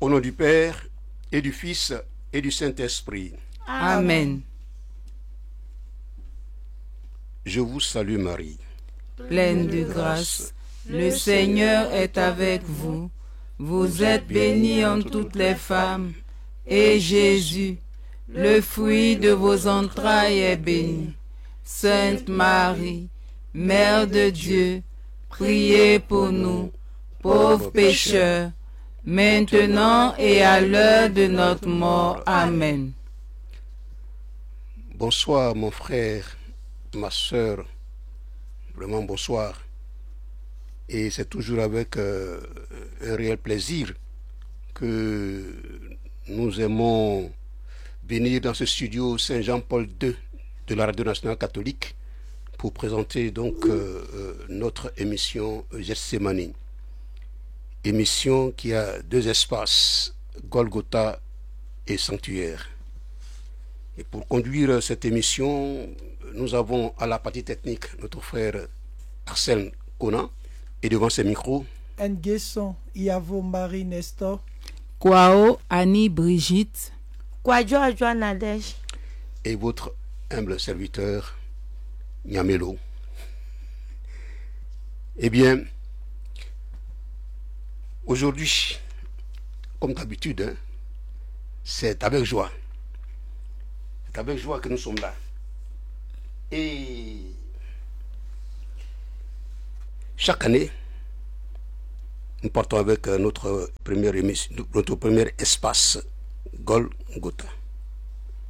Au nom du Père, et du Fils, et du Saint-Esprit. Amen. Je vous salue Marie. Pleine de grâce, le Seigneur est avec vous. Vous êtes bénie entre toutes les femmes, et Jésus, le fruit de vos entrailles, est béni. Sainte Marie, Mère de Dieu, priez pour nous, pauvres pécheurs, maintenant et à l'heure de notre mort. Amen. Bonsoir mon frère, ma sœur, vraiment bonsoir. Et c'est toujours avec un réel plaisir que nous aimons venir dans ce studio Saint-Jean-Paul II de la Radio Nationale Catholique pour présenter donc notre émission Gethsémani. Émission qui a deux espaces, Golgotha et Sanctuaire. Et pour conduire cette émission, nous avons à la partie technique notre frère Arsène Conan et devant ses micros Nguesson Yavo Marie Nestor, Kwao Annie Brigitte, Kwadjo Nadège et votre humble serviteur Nyamelo. Eh bien, aujourd'hui, comme d'habitude, c'est avec joie. C'est avec joie que nous sommes là. Et chaque année, nous partons avec notre premier espace, Golgotha.